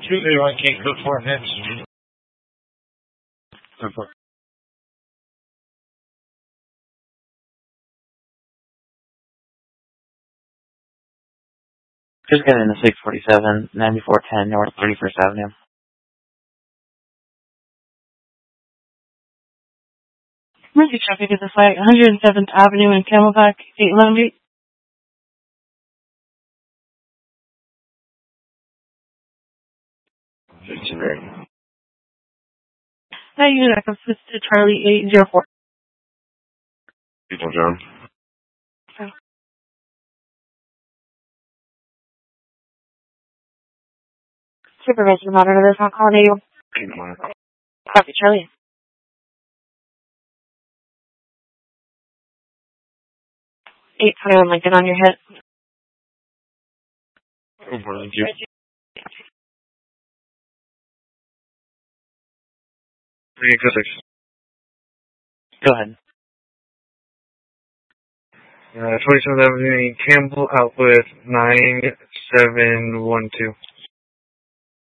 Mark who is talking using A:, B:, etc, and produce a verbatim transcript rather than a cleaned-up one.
A: two eighty-one King Cook four next.
B: Just got into six forty-seven, ninety-four ten North thirty-first Avenue.
C: Emergency traffic is a flight one hundred seventh Avenue in Camelback, eight eleven eight. Hi, unit access to Charlie eight zero four.
D: People, John.
C: Oh. Supervisor, monitor this on call eight. Copy, Charlie. eight twenty-one Lincoln on your hit.
D: Oh, thank you. three six.
B: Go ahead.
D: Uh, twenty-seventh Avenue, Campbell, out with nine seven one two.